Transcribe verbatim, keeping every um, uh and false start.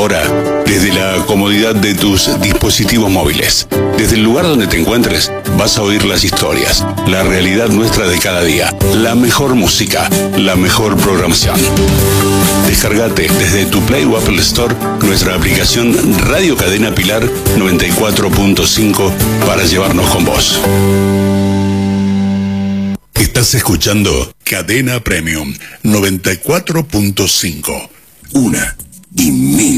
Ahora, desde la comodidad de tus dispositivos móviles, desde el lugar donde te encuentres, vas a oír las historias, la realidad nuestra de cada día, la mejor música, la mejor programación. Descargate desde tu Play o Apple Store nuestra aplicación Radio Cadena Pilar noventa y cuatro punto cinco para llevarnos con vos. Estás escuchando Cadena Premium noventa y cuatro punto cinco. Una y mil.